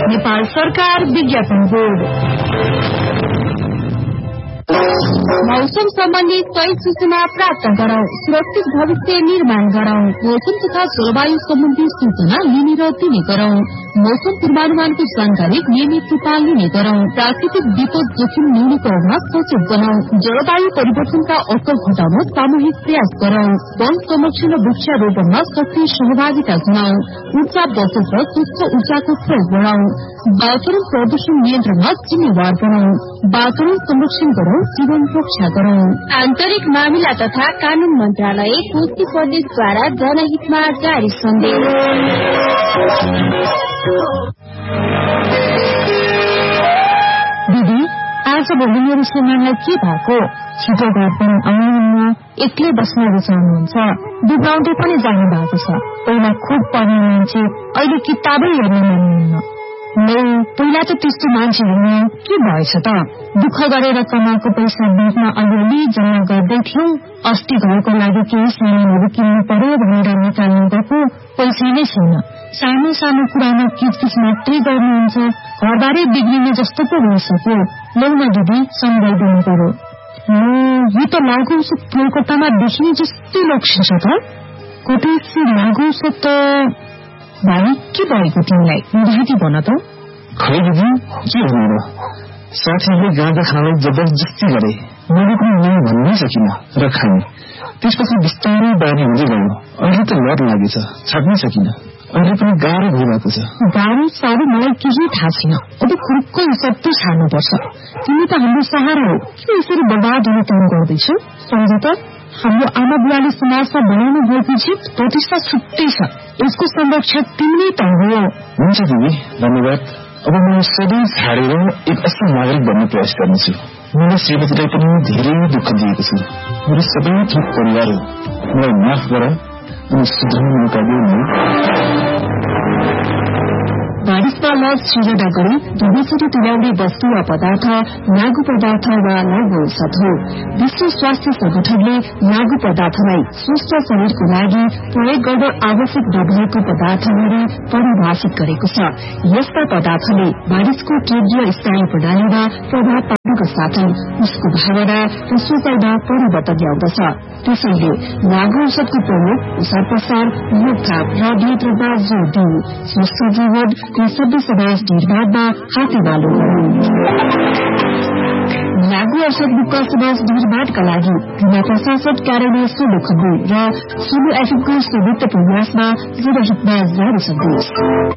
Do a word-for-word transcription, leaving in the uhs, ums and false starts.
नेपाल सरकार विज्ञापन बोर्ड। मौसम सम्बन्धी सही सूचना प्राप्त गरौं, सुरक्षित भविष्य निर्माण गरौं। मौसम तथा जलवायु सम्बन्धी सूचना लिने र दिने गरौं। मौसम पूर्वानुमानको जानकारी नियमित रूपमा लिने गरौं। प्राकृतिक विपद जोखिम न्यूनीकरणमा सचेत बनाऊ। जलवायु परिवर्तनका असर घटाउन सामूहिक प्रयास गरौं। वन संरक्षण र वृक्षारोपणमा सक्रिय सहभागिता जनाऊ। ऊर्जा बचत र स्वच्छ ऊर्जाको प्रयोग बढ़ाऊ। वातावरण प्रदूषण नियन्त्रणमा जिम्मेवार बनाऊ। वातावरण संरक्षण गरौं, जीवन रक्षा गरौं। आन्तरिक मामिला तथा कानून मन्त्रालय कोशी प्रदेशद्वारा जनहितमा जारी सन्देश। दिदी, आज भोलि मेरो श्रीमानलाई के भएको? छिटो घर पनि आउनुहुन्न, एक्लै बस्न रुचाउनुहुन्छ, बिग्राउँदै पनि जानु भएको छ। पहिला खुब पढ्ने मान्छे, अहिले किताबै हेर्न मान्नुहुन्न। नै पहिला त त्यस्तो मान्छे होइन, के भएछ त? दुःख गरेर कमाएको पैसा बिचमा अलिअलि जम्मा गर्दै थियौं। अस्ति घरको लागि केही सामानहरू किन्नु पर्यो भनेर निकाल्नु गएको पैसा नै छैन। सानो सानो कुरामा किचकिच मात्रै गर्नुहुन्छ। घरबारै बिग्रिने जस्तो पो भइसक्यो। लौ न दिदी, सम्झाइदिनु पर्यो। यो त लागु औषध कोलकातामा देखिने जस्तै लक्ष्य छ त। कोटेसी लागु औषध त भाइ, के भएको तिमीलाई? बुझाइदी भन त। खै दिदी, के भन्नु र? साथीले गाँजा खानलाई जबरजस्ती गरे। मैले पनि नै भन्नै सकिन र खाएँ। त्यसपछि बिस्तारै बानी हुँदै गयो। अहिले त लत लागेछ, छाड्नै सकिन। अहिले पनि गाह्रो भइरहेको छ। गाह्रो साह्रो मलाई केही थाहा छैन। अब खुर्को हिसाब त छाड्नुपर्छ। तिमी त हाम्रो सहारा हो, के यसरी बर्बाद हुने काम गर्दैछौ? सम्झ त, हाम्रो आमा बुवाले समाजमा बनाउनु भएको जित प्रतिष्ठा छुट्टै छ। यसको संरक्षक तिमी त हो। हुन्छ दिदी, धन्यवाद। अब म सधैँ छाडेर एक असल नागरिक बन्ने प्रयास गर्नेछु। मलाई श्रीमतीलाई पनि धेरै दुःख दिएको छु। मेरो सबै थोक परिवार हो। मलाई माफ गर अनि सुधार्ने मौका दिनु। बारिशमा लज सृजना गरी दुवैचोटि तुल्याउने वस्तु वा पदार्थ लागू पदार्थ वा लागू औषध हो। विश्व स्वास्थ्य संगठनले लागू पदार्थलाई स्वस्थ शरीरको लागि प्रयोग गर्न आवश्यक नभएको पदार्थ गरी परिभाषित गरेको छ। यस्ता पदार्थले मानिसको केन्द्रीय स्नायु प्रणालीमा प्रभाव पार्नुका साथै उसको भावना र सोचाइमा परिवर्तन ल्याउँदछ। त्यसैले लागू औषधको प्रयोग, प्रसार प्रसार, रोकथाम र नियन्त्रणमा जोड़ दिऊ। स्वस्थ जीवन सभ्य समाज निर्माणमा हातेमालो गरौं। लागू औषध मुक्त समाज निर्माणका लागि जिल्ला प्रशासन कार्यालय सोलु खगोल र सोलु एफएमको संयुक्त प्रयासमा जनहितमा जारी सन्देश।